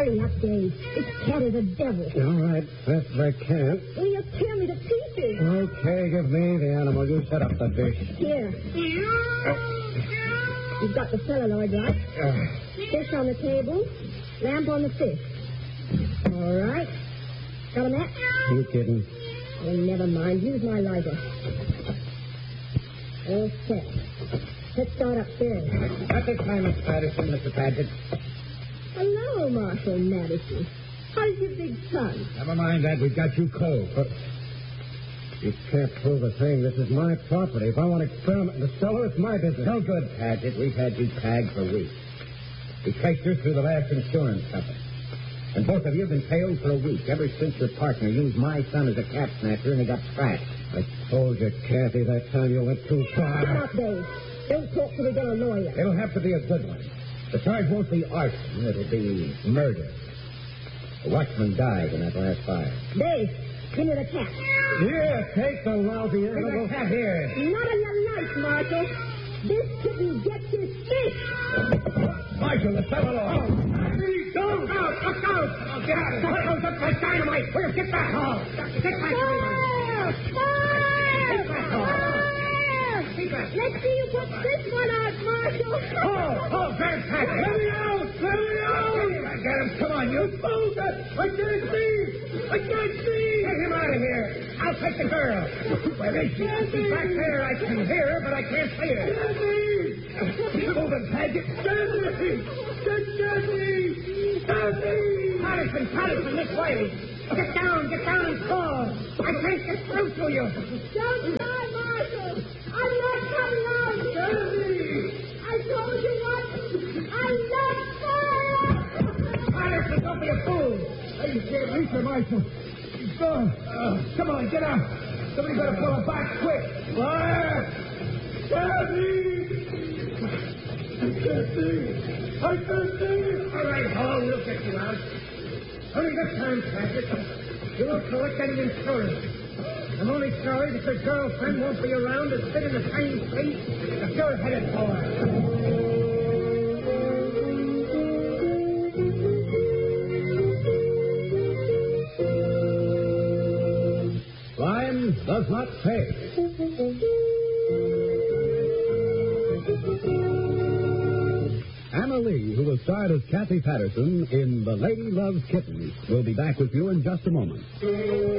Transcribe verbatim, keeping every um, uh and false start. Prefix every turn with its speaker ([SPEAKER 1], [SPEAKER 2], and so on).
[SPEAKER 1] Hurry up, Dave. This cat is a devil.
[SPEAKER 2] All right, best I can.
[SPEAKER 1] Will you tear me to pieces?
[SPEAKER 2] Okay, give me the animal. You set up the dish.
[SPEAKER 1] Here. You've got the celluloid, right?
[SPEAKER 2] Uh,
[SPEAKER 1] Fish on the table. Lamp on the fish. All right. Got a match?
[SPEAKER 2] you kidding?
[SPEAKER 1] Oh, never mind. Use my lighter. All set. Let's start upstairs.
[SPEAKER 2] At this time, Miss Patterson, Mister Paget.
[SPEAKER 1] Hello, Marshal Madison. How's your big son?
[SPEAKER 2] Never mind that. We've got you cold. But you can't prove a thing. This is my property. If I want to experiment in the cellar, it's my business. No good, Paget. We've had you tagged for weeks. We traced her through the last insurance company. And both of you have been tailed for a week, ever since your partner used my son as a cat snatcher and he got scratched. I told you, Kathy, that time you went too far.
[SPEAKER 1] Shut up, Dave. Don't talk till we get a lawyer.
[SPEAKER 2] It'll have to be a good one. The charge won't be arson. It'll be murder. The watchman died in that last fire.
[SPEAKER 1] Dave, give me the cat.
[SPEAKER 2] Here, take the lousy animal.
[SPEAKER 1] cat here. Not on your life, Marshal. This kitten gets his fish.
[SPEAKER 2] Marshal, the fellow. Oh,
[SPEAKER 1] don't.
[SPEAKER 2] Look out! Look out! Oh, get out of here. What goes up like dynamite? Where? Get back. Oh, get back.
[SPEAKER 1] Fire! Fire! Fire! Let's see you put this one out, Marshal.
[SPEAKER 2] Oh, oh, fantastic. Let me out! Let me out! I get him. Come on, you fool. I can't see. I can't see. Get him out of here. I'll take the girl. Where is she? She's back there. I can hear her, but I can't see her. Candy! Move it, Paget. Candy! Candy! Candy! Patterson, Patterson, this way. Get down, get down and crawl. I can't get through to you.
[SPEAKER 1] Don't die, Marshal. I'm not coming out.
[SPEAKER 2] Candy!
[SPEAKER 1] I told you what. I'm not fire.
[SPEAKER 2] Patterson, don't be a fool. Hey, you can't reach her, Marshal. She's gone. Uh, come on, get out. Somebody better pull her back quick. Fire! Candy! I can't see. I can't see. All right, Hall, we'll get you out. Only this time, Paget. You won't collect any insurance. I'm only sorry that your girlfriend won't be around to sit in the same place that you're headed for. Crime does not pay. Anna Lee, who was starred as Kathy Patterson in The Lady Loves Kittens, will be back with you in just a moment.